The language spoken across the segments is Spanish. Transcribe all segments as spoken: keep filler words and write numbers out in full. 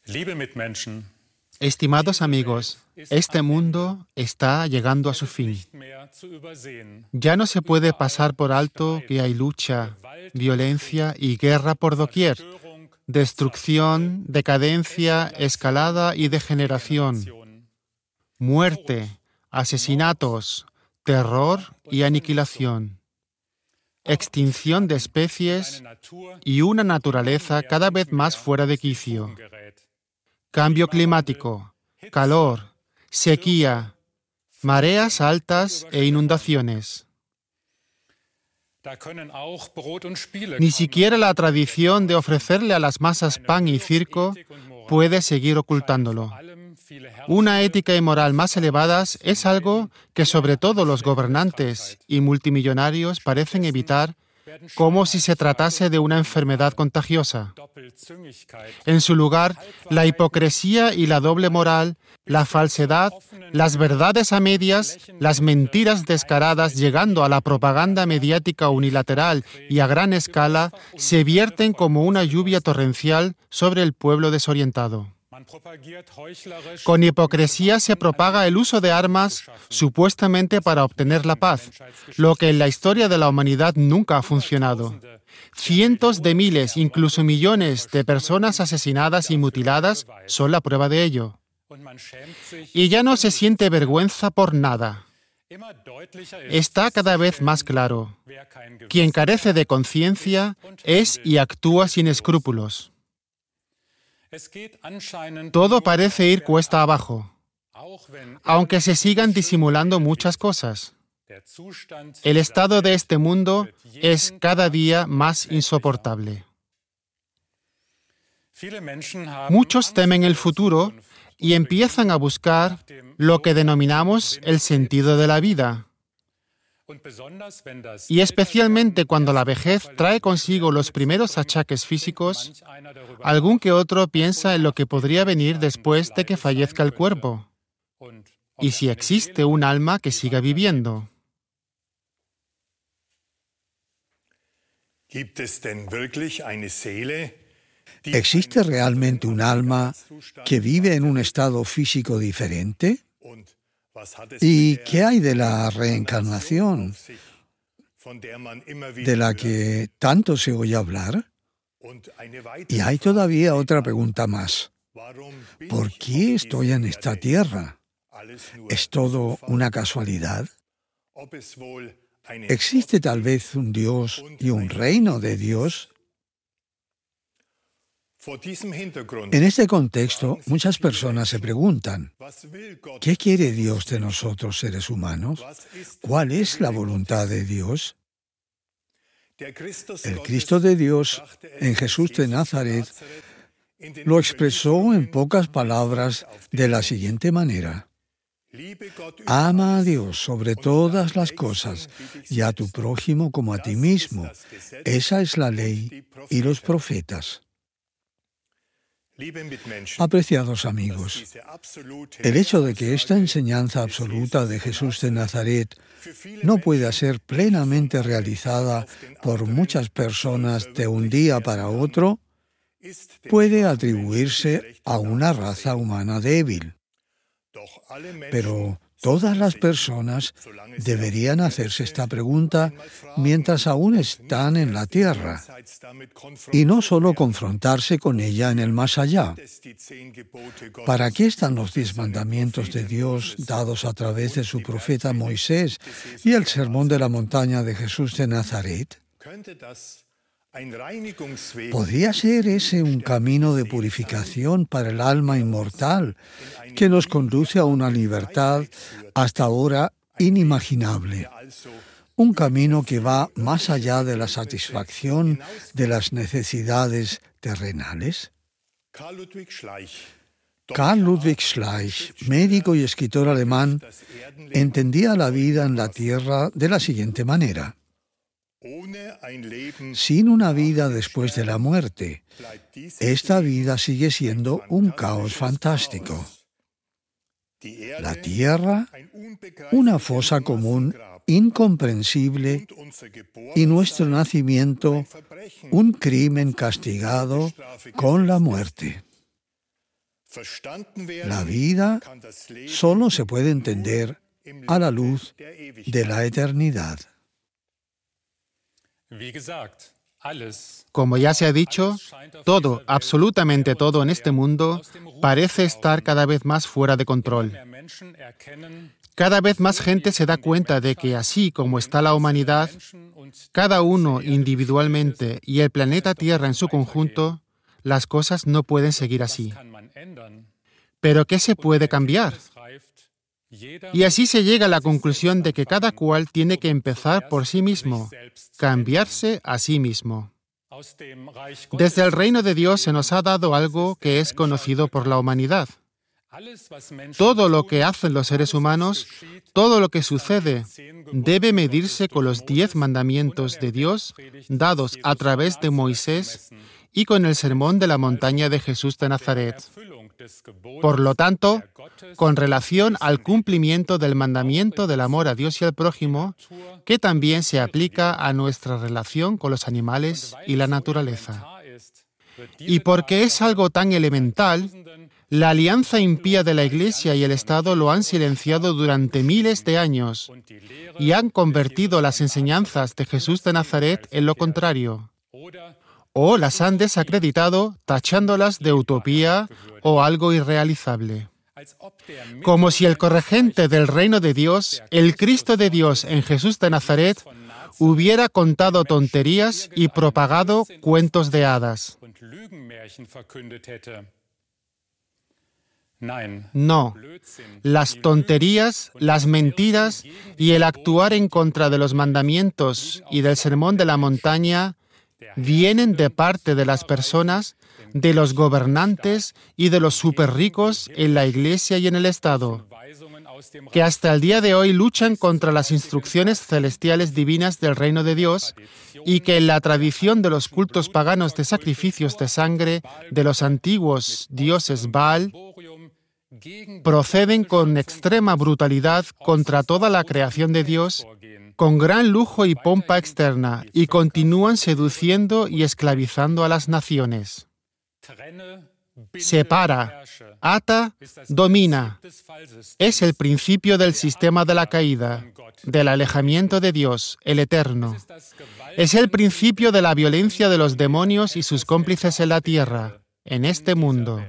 Estimados amigos, este mundo está llegando a su fin. Ya no se puede pasar por alto que hay lucha, violencia y guerra por doquier, destrucción, decadencia, escalada y degeneración, muerte, asesinatos, terror y aniquilación, extinción de especies y una naturaleza cada vez más fuera de quicio. Cambio climático, calor, sequía, mareas altas e inundaciones. Ni siquiera la tradición de ofrecerle a las masas pan y circo puede seguir ocultándolo. Una ética y moral más elevadas es algo que sobre todo los gobernantes y multimillonarios parecen evitar como si se tratase de una enfermedad contagiosa. En su lugar, la hipocresía y la doble moral, la falsedad, las verdades a medias, las mentiras descaradas llegando a la propaganda mediática unilateral y a gran escala, se vierten como una lluvia torrencial sobre el pueblo desorientado. Con hipocresía se propaga el uso de armas supuestamente para obtener la paz, lo que en la historia de la humanidad nunca ha funcionado. Cientos de miles, incluso millones de personas asesinadas y mutiladas son la prueba de ello. Y ya no se siente vergüenza por nada. Está cada vez más claro. Quien carece de conciencia es y actúa sin escrúpulos. Todo parece ir cuesta abajo, aunque se sigan disimulando muchas cosas. El estado de este mundo es cada día más insoportable. Muchos temen el futuro y empiezan a buscar lo que denominamos el sentido de la vida. Y especialmente cuando la vejez trae consigo los primeros achaques físicos, algún que otro piensa en lo que podría venir después de que fallezca el cuerpo, y si existe un alma que siga viviendo. ¿Existe realmente un alma que vive en un estado físico diferente? ¿Y qué hay de la reencarnación, de la que tanto se oye hablar? Y hay todavía otra pregunta más. ¿Por qué estoy en esta tierra? ¿Es todo una casualidad? ¿Existe tal vez un Dios y un reino de Dios? En este contexto, muchas personas se preguntan, ¿qué quiere Dios de nosotros, seres humanos? ¿Cuál es la voluntad de Dios? El Cristo de Dios, en Jesús de Nazaret, lo expresó en pocas palabras de la siguiente manera: ama a Dios sobre todas las cosas y a tu prójimo como a ti mismo. Esa es la ley y los profetas. Apreciados amigos, el hecho de que esta enseñanza absoluta de Jesús de Nazaret no pueda ser plenamente realizada por muchas personas de un día para otro, puede atribuirse a una raza humana débil. Pero todas las personas deberían hacerse esta pregunta mientras aún están en la tierra, y no solo confrontarse con ella en el más allá. ¿Para qué están los diez mandamientos de Dios dados a través de su profeta Moisés y el sermón de la montaña de Jesús de Nazaret? ¿Podría ser ese un camino de purificación para el alma inmortal que nos conduce a una libertad hasta ahora inimaginable? Un camino que va más allá de la satisfacción de las necesidades terrenales. Karl Ludwig Schleich, médico y escritor alemán, entendía la vida en la tierra de la siguiente manera: sin una vida después de la muerte, esta vida sigue siendo un caos fantástico. La tierra, una fosa común incomprensible, y nuestro nacimiento, un crimen castigado con la muerte. La vida solo se puede entender a la luz de la eternidad. Como ya se ha dicho, todo, absolutamente todo en este mundo parece estar cada vez más fuera de control. Cada vez más gente se da cuenta de que así como está la humanidad, cada uno individualmente y el planeta Tierra en su conjunto, las cosas no pueden seguir así. ¿Pero qué se puede cambiar? Y así se llega a la conclusión de que cada cual tiene que empezar por sí mismo, cambiarse a sí mismo. Desde el reino de Dios se nos ha dado algo que es conocido por la humanidad. Todo lo que hacen los seres humanos, todo lo que sucede, debe medirse con los diez mandamientos de Dios dados a través de Moisés y con el sermón de la montaña de Jesús de Nazaret. Por lo tanto, con relación al cumplimiento del mandamiento del amor a Dios y al prójimo, que también se aplica a nuestra relación con los animales y la naturaleza. Y porque es algo tan elemental, la alianza impía de la Iglesia y el Estado lo han silenciado durante miles de años y han convertido las enseñanzas de Jesús de Nazaret en lo contrario, o las han desacreditado tachándolas de utopía o algo irrealizable. Como si el corregente del reino de Dios, el Cristo de Dios en Jesús de Nazaret, hubiera contado tonterías y propagado cuentos de hadas. No, las tonterías, las mentiras y el actuar en contra de los mandamientos y del sermón de la montaña vienen de parte de las personas, de los gobernantes y de los superricos en la Iglesia y en el Estado, que hasta el día de hoy luchan contra las instrucciones celestiales divinas del reino de Dios y que en la tradición de los cultos paganos de sacrificios de sangre de los antiguos dioses Baal proceden con extrema brutalidad contra toda la creación de Dios, con gran lujo y pompa externa, y continúan seduciendo y esclavizando a las naciones. Separa, ata, domina. Es el principio del sistema de la caída, del alejamiento de Dios, el Eterno. Es el principio de la violencia de los demonios y sus cómplices en la tierra, en este mundo.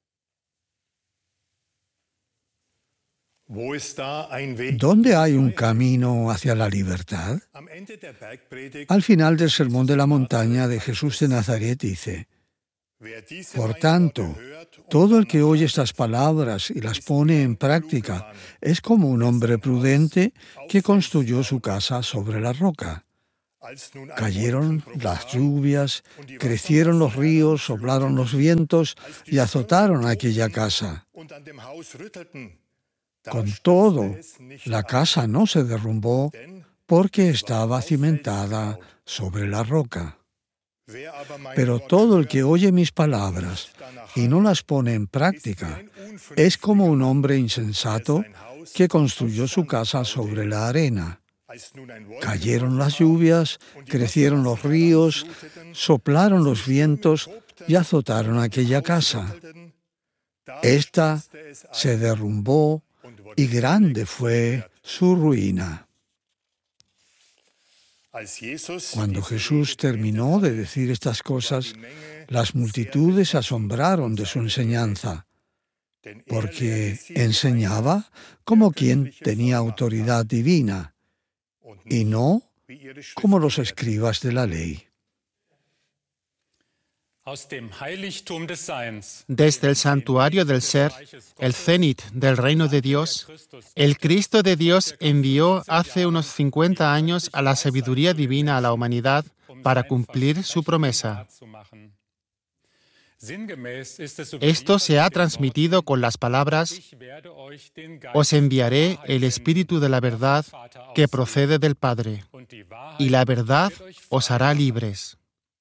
¿Dónde hay un camino hacia la libertad? Al final del Sermón de la Montaña de Jesús de Nazaret dice: Por tanto, todo el que oye estas palabras y las pone en práctica es como un hombre prudente que construyó su casa sobre la roca. Cayeron las lluvias, crecieron los ríos, soplaron los vientos y azotaron aquella casa. Con todo, la casa no se derrumbó porque estaba cimentada sobre la roca. Pero todo el que oye mis palabras y no las pone en práctica es como un hombre insensato que construyó su casa sobre la arena. Cayeron las lluvias, crecieron los ríos, soplaron los vientos y azotaron aquella casa. Esta se derrumbó y grande fue su ruina. Cuando Jesús terminó de decir estas cosas, las multitudes se asombraron de su enseñanza, porque enseñaba como quien tenía autoridad divina, y no como los escribas de la ley. Desde el santuario del ser, el cenit del reino de Dios, el Cristo de Dios envió hace unos cincuenta años a la sabiduría divina a la humanidad para cumplir su promesa. Esto se ha transmitido con las palabras: os enviaré el Espíritu de la verdad que procede del Padre, y la verdad os hará libres.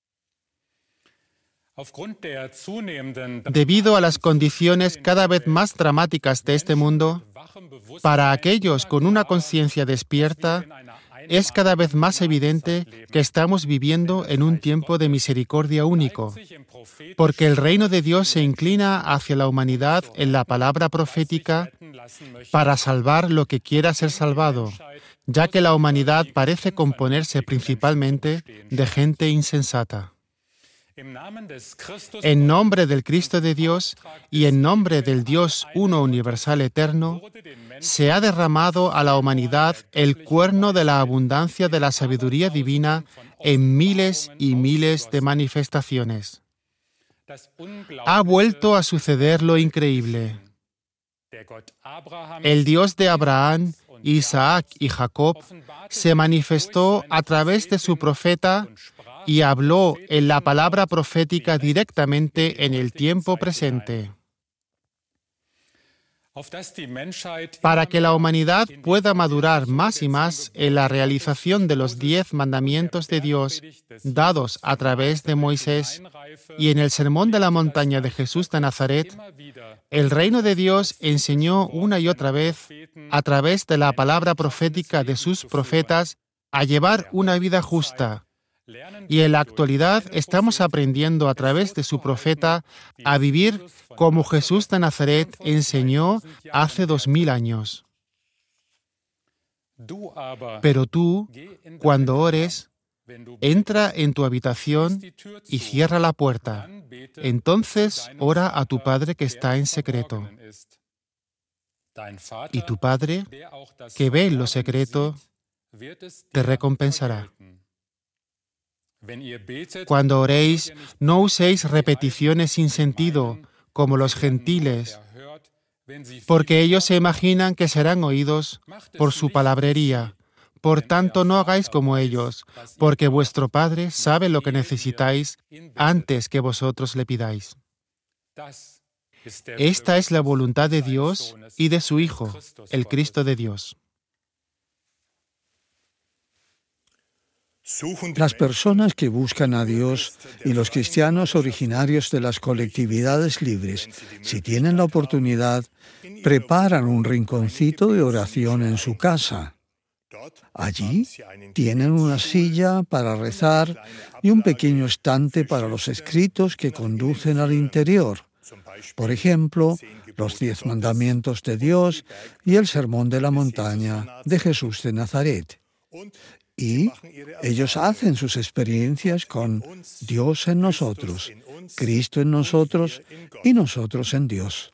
Debido a las condiciones cada vez más dramáticas de este mundo, para aquellos con una conciencia despierta, es cada vez más evidente que estamos viviendo en un tiempo de misericordia único, porque el reino de Dios se inclina hacia la humanidad en la palabra profética para salvar lo que quiera ser salvado, ya que la humanidad parece componerse principalmente de gente insensata. En nombre del Cristo de Dios y en nombre del Dios uno universal eterno, se ha derramado a la humanidad el cuerno de la abundancia de la sabiduría divina en miles y miles de manifestaciones. Ha vuelto a suceder lo increíble. El Dios de Abraham, Isaac y Jacob se manifestó a través de su profeta y habló en la palabra profética directamente en el tiempo presente. Para que la humanidad pueda madurar más y más en la realización de los diez mandamientos de Dios dados a través de Moisés y en el Sermón de la Montaña de Jesús de Nazaret, el reino de Dios enseñó una y otra vez, a través de la palabra profética de sus profetas, a llevar una vida justa. Y en la actualidad estamos aprendiendo a través de su profeta a vivir como Jesús de Nazaret enseñó hace dos mil años. Pero tú, cuando ores, entra en tu habitación y cierra la puerta. Entonces ora a tu Padre que está en secreto. Y tu Padre, que ve en lo secreto, te recompensará. Cuando oréis, no uséis repeticiones sin sentido, como los gentiles, porque ellos se imaginan que serán oídos por su palabrería. Por tanto, no hagáis como ellos, porque vuestro Padre sabe lo que necesitáis antes que vosotros le pidáis. Esta es la voluntad de Dios y de su Hijo, el Cristo de Dios. Las personas que buscan a Dios y los cristianos originarios de las colectividades libres, si tienen la oportunidad, preparan un rinconcito de oración en su casa. Allí tienen una silla para rezar y un pequeño estante para los escritos que conducen al interior. Por ejemplo, los diez mandamientos de Dios y el Sermón de la Montaña de Jesús de Nazaret. Y ellos hacen sus experiencias con Dios en nosotros, Cristo en nosotros y nosotros en Dios.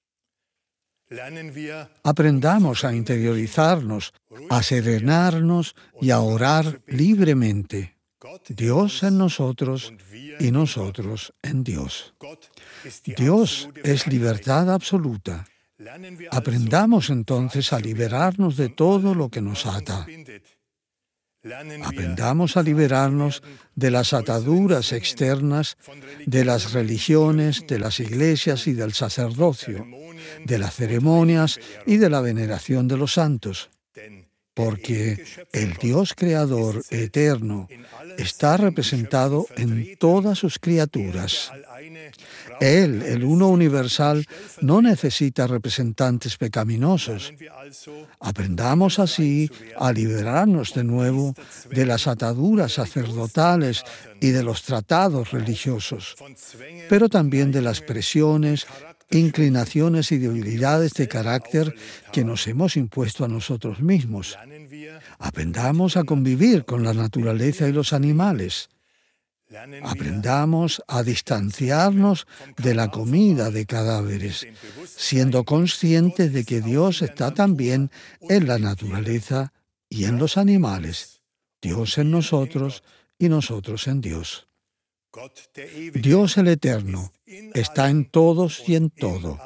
Aprendamos a interiorizarnos, a serenarnos y a orar libremente. Dios en nosotros y nosotros en Dios. Dios es libertad absoluta. Aprendamos entonces a liberarnos de todo lo que nos ata. Aprendamos a liberarnos de las ataduras externas, de las religiones, de las iglesias y del sacerdocio, de las ceremonias y de la veneración de los santos. Porque el Dios creador eterno está representado en todas sus criaturas. Él, el uno universal, no necesita representantes pecaminosos. Aprendamos así a liberarnos de nuevo de las ataduras sacerdotales y de los tratados religiosos, pero también de las presiones, inclinaciones y debilidades de carácter que nos hemos impuesto a nosotros mismos. Aprendamos a convivir con la naturaleza y los animales. Aprendamos a distanciarnos de la comida de cadáveres, siendo conscientes de que Dios está también en la naturaleza y en los animales, Dios en nosotros y nosotros en Dios. Dios el Eterno está en todos y en todo.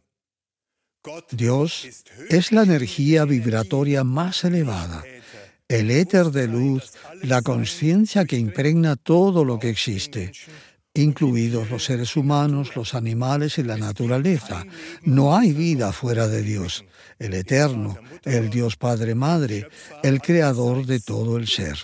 Dios es la energía vibratoria más elevada, el éter de luz, la conciencia que impregna todo lo que existe, incluidos los seres humanos, los animales y la naturaleza. No hay vida fuera de Dios, el Eterno, el Dios Padre Madre, el Creador de todo el ser.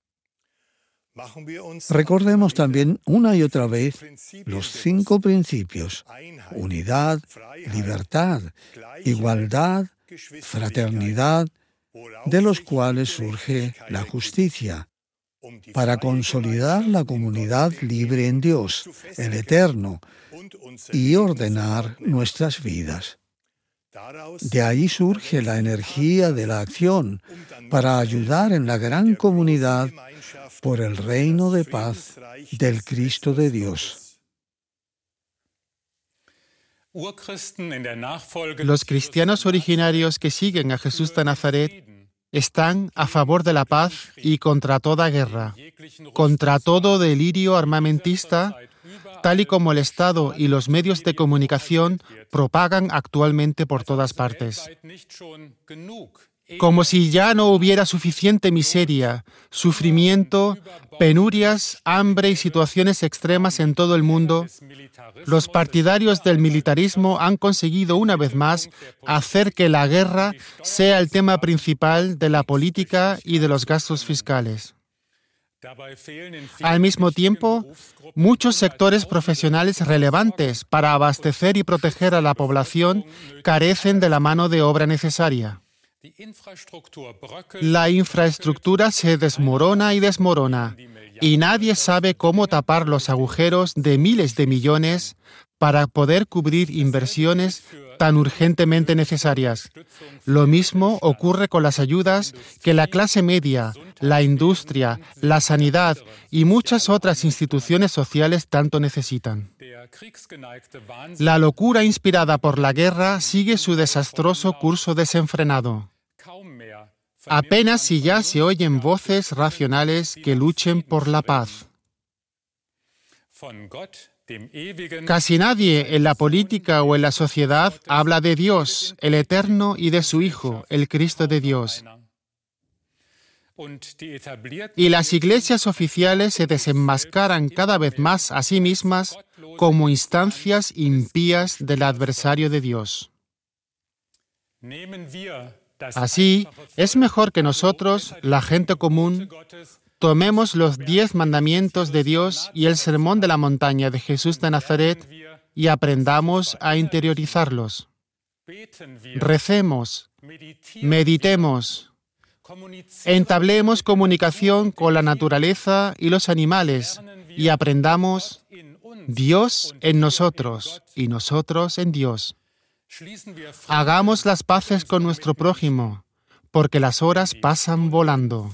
Recordemos también una y otra vez los cinco principios: unidad, libertad, igualdad, fraternidad, de los cuales surge la justicia, para consolidar la comunidad libre en Dios, el Eterno, y ordenar nuestras vidas. De ahí surge la energía de la acción para ayudar en la gran comunidad por el reino de paz del Cristo de Dios. Los cristianos originarios que siguen a Jesús de Nazaret están a favor de la paz y contra toda guerra, contra todo delirio armamentista, tal y como el Estado y los medios de comunicación propagan actualmente por todas partes. Como si ya no hubiera suficiente miseria, sufrimiento, penurias, hambre y situaciones extremas en todo el mundo, los partidarios del militarismo han conseguido una vez más hacer que la guerra sea el tema principal de la política y de los gastos fiscales. Al mismo tiempo, muchos sectores profesionales relevantes para abastecer y proteger a la población carecen de la mano de obra necesaria. La infraestructura se desmorona y desmorona, y nadie sabe cómo tapar los agujeros de miles de millones para poder cubrir inversiones tan urgentemente necesarias. Lo mismo ocurre con las ayudas que la clase media, la industria, la sanidad y muchas otras instituciones sociales tanto necesitan. La locura inspirada por la guerra sigue su desastroso curso desenfrenado. Apenas si ya se oyen voces racionales que luchen por la paz. Casi nadie en la política o en la sociedad habla de Dios, el Eterno, y de su Hijo, el Cristo de Dios. Y las iglesias oficiales se desenmascaran cada vez más a sí mismas como instancias impías del adversario de Dios. Así, es mejor que nosotros, la gente común, tomemos los diez mandamientos de Dios y el sermón de la montaña de Jesús de Nazaret y aprendamos a interiorizarlos. Recemos, meditemos, entablemos comunicación con la naturaleza y los animales y aprendamos Dios en nosotros y nosotros en Dios. Hagamos las paces con nuestro prójimo, porque las horas pasan volando.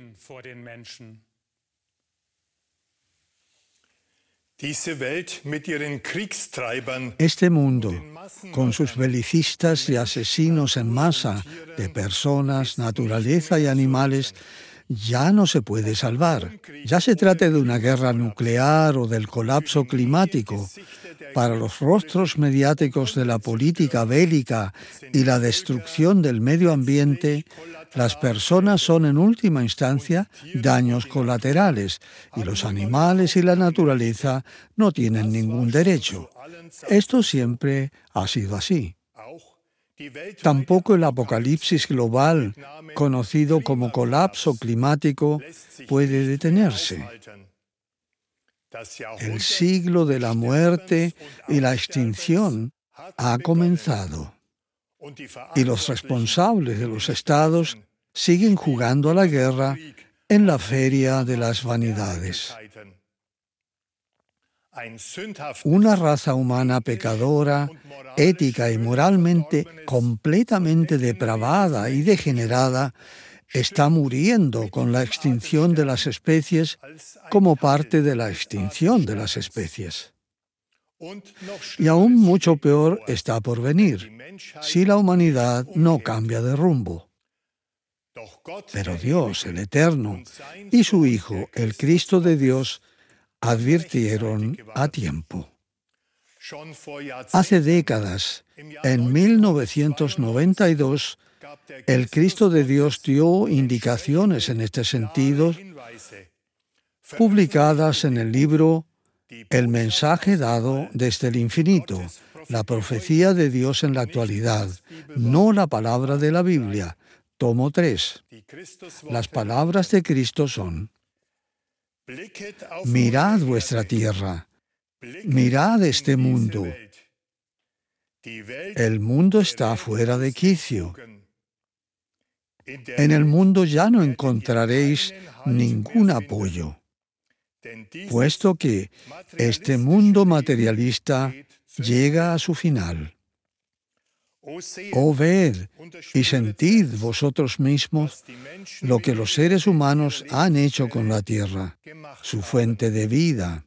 Este mundo, con sus belicistas y asesinos en masa de personas, naturaleza y animales, ya no se puede salvar. Ya se trate de una guerra nuclear o del colapso climático. Para los rostros mediáticos de la política bélica y la destrucción del medio ambiente, las personas son en última instancia daños colaterales y los animales y la naturaleza no tienen ningún derecho. Esto siempre ha sido así. Tampoco el apocalipsis global, conocido como colapso climático, puede detenerse. El siglo de la muerte y la extinción ha comenzado, y los responsables de los estados siguen jugando a la guerra en la feria de las vanidades. Una raza humana pecadora, ética y moralmente completamente depravada y degenerada está muriendo con la extinción de las especies como parte de la extinción de las especies. Y aún mucho peor está por venir, si la humanidad no cambia de rumbo. Pero Dios, el Eterno, y su Hijo, el Cristo de Dios, advirtieron a tiempo. Hace décadas, en mil novecientos noventa y dos, el Cristo de Dios dio indicaciones en este sentido, publicadas en el libro El mensaje dado desde el infinito, la profecía de Dios en la actualidad, no la palabra de la Biblia, tomo tres. Las palabras de Cristo son: mirad vuestra tierra, mirad este mundo. El mundo está fuera de quicio. En el mundo ya no encontraréis ningún apoyo, puesto que este mundo materialista llega a su final. Oh, ved y sentid vosotros mismos lo que los seres humanos han hecho con la tierra, su fuente de vida.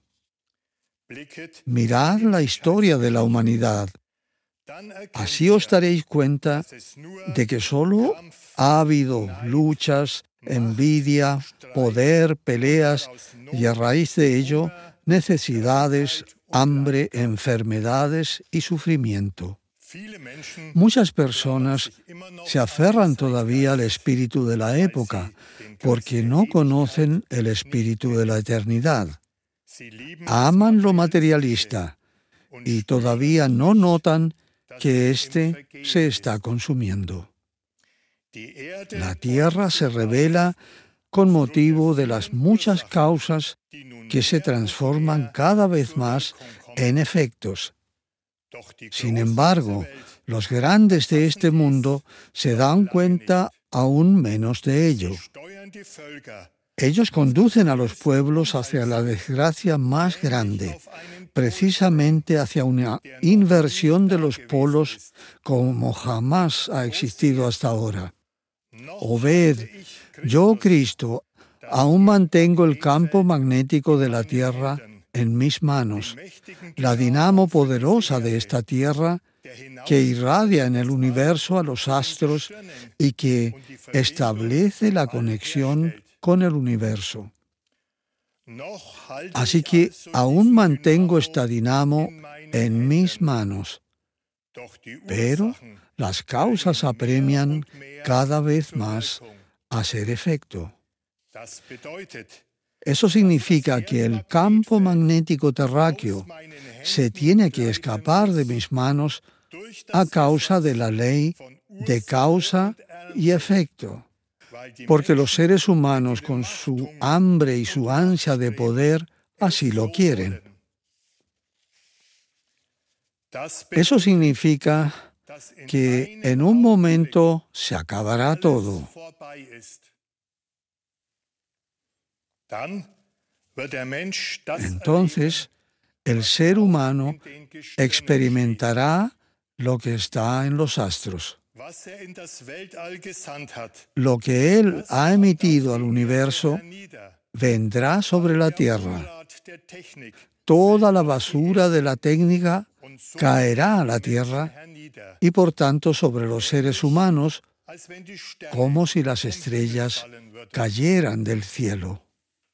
Mirad la historia de la humanidad. Así os daréis cuenta de que solo ha habido luchas, envidia, poder, peleas y a raíz de ello necesidades, hambre, enfermedades y sufrimiento. Muchas personas se aferran todavía al espíritu de la época porque no conocen el espíritu de la eternidad. Aman lo materialista y todavía no notan que éste se está consumiendo. La tierra se revela con motivo de las muchas causas que se transforman cada vez más en efectos. Sin embargo, los grandes de este mundo se dan cuenta aún menos de ello. Ellos conducen a los pueblos hacia la desgracia más grande, precisamente hacia una inversión de los polos como jamás ha existido hasta ahora. Oh, ved, yo, Cristo, aún mantengo el campo magnético de la tierra en mis manos, la dinamo poderosa de esta tierra que irradia en el universo a los astros y que establece la conexión con el universo. Así que aún mantengo esta dinamo en mis manos, pero las causas apremian cada vez más a hacer efecto. Eso significa que el campo magnético terráqueo se tiene que escapar de mis manos a causa de la ley de causa y efecto, porque los seres humanos con su hambre y su ansia de poder así lo quieren. Eso significa que en un momento se acabará todo. Entonces, el ser humano experimentará lo que está en los astros. Lo que Él ha emitido al universo vendrá sobre la tierra. Toda la basura de la técnica caerá a la tierra y por tanto sobre los seres humanos, como si las estrellas cayeran del cielo.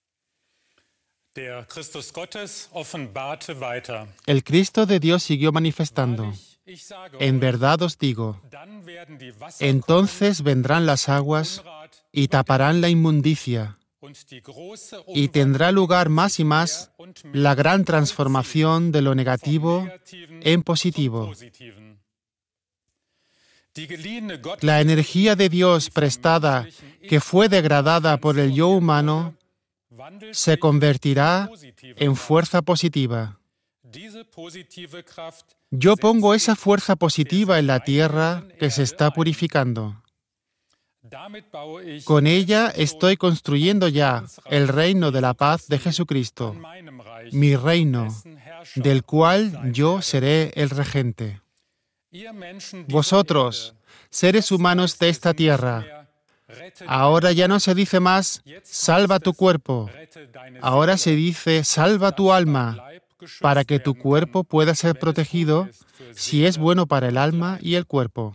El Cristo de Dios siguió manifestando: en verdad os digo, entonces vendrán las aguas y taparán la inmundicia, y tendrá lugar más y más la gran transformación de lo negativo en positivo. La energía de Dios prestada, que fue degradada por el yo humano, se convertirá en fuerza positiva. Yo pongo esa fuerza positiva en la tierra que se está purificando. Con ella estoy construyendo ya el reino de la paz de Jesucristo, mi reino, del cual yo seré el regente. Vosotros, seres humanos de esta tierra, ahora ya no se dice más, salva tu cuerpo. Ahora se dice, salva tu alma, para que tu cuerpo pueda ser protegido si es bueno para el alma y el cuerpo.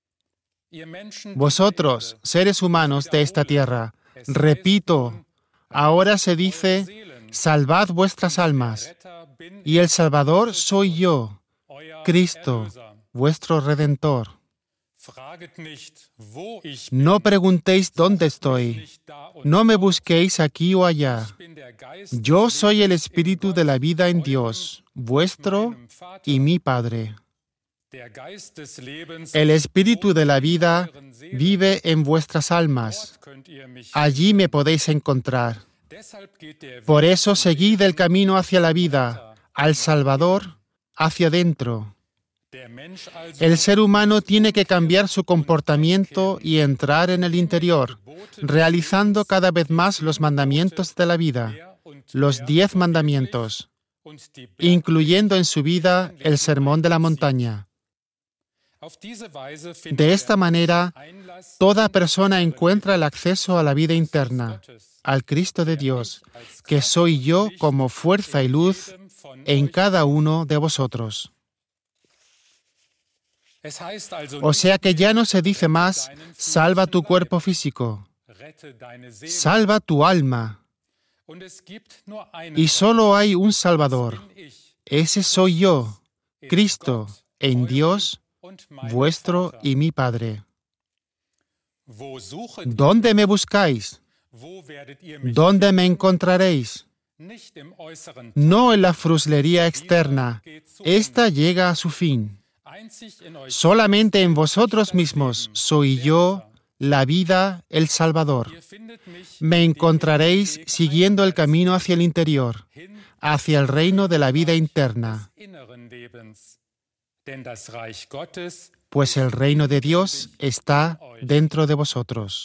Vosotros, seres humanos de esta tierra, repito, ahora se dice, salvad vuestras almas, y el Salvador soy yo, Cristo, vuestro Redentor. No preguntéis dónde estoy, no me busquéis aquí o allá. Yo soy el Espíritu de la vida en Dios, vuestro y mi Padre. El Espíritu de la vida vive en vuestras almas. Allí me podéis encontrar. Por eso seguid el camino hacia la vida, al Salvador, hacia dentro. El ser humano tiene que cambiar su comportamiento y entrar en el interior, realizando cada vez más los mandamientos de la vida, los diez mandamientos, incluyendo en su vida el sermón de la montaña. De esta manera, toda persona encuentra el acceso a la vida interna, al Cristo de Dios, que soy yo como fuerza y luz en cada uno de vosotros. O sea que ya no se dice más, salva tu cuerpo físico, salva tu alma. Y solo hay un Salvador. Ese soy yo, Cristo, en Dios, vuestro y mi Padre. ¿Dónde me buscáis? ¿Dónde me encontraréis? No en la fruslería externa. Esta llega a su fin. Solamente en vosotros mismos soy yo, la vida, el Salvador. Me encontraréis siguiendo el camino hacia el interior, hacia el reino de la vida interna. Pues el reino de Dios está dentro de vosotros.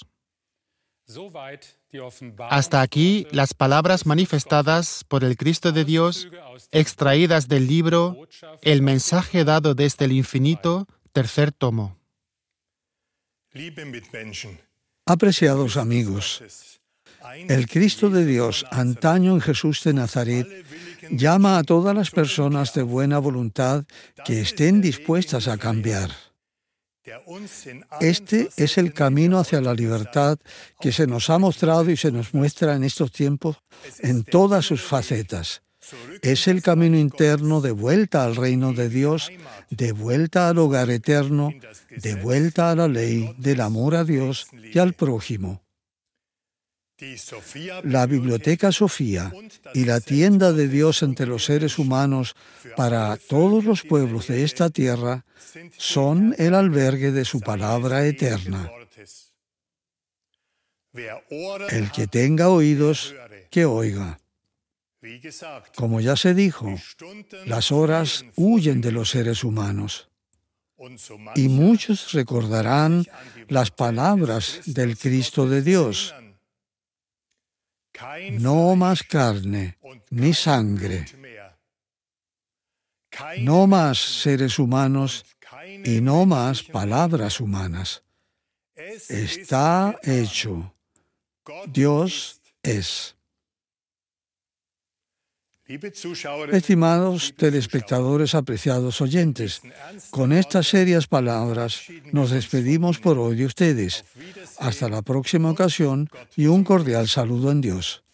Hasta aquí las palabras manifestadas por el Cristo de Dios, extraídas del libro El mensaje dado desde el infinito, tercer tomo. Apreciados amigos, el Cristo de Dios, antaño en Jesús de Nazaret, llama a todas las personas de buena voluntad que estén dispuestas a cambiar. Este es el camino hacia la libertad que se nos ha mostrado y se nos muestra en estos tiempos en todas sus facetas. Es el camino interno de vuelta al reino de Dios, de vuelta al hogar eterno, de vuelta a la ley, del amor a Dios y al prójimo. La Biblioteca Sofía y la tienda de Dios entre los seres humanos para todos los pueblos de esta tierra son el albergue de su palabra eterna. El que tenga oídos, que oiga. Como ya se dijo, las horas huyen de los seres humanos. Y muchos recordarán las palabras del Cristo de Dios. No más carne ni sangre. No más seres humanos y no más palabras humanas. Está hecho. Dios es. Estimados telespectadores, apreciados oyentes, con estas serias palabras nos despedimos por hoy de ustedes. Hasta la próxima ocasión y un cordial saludo en Dios.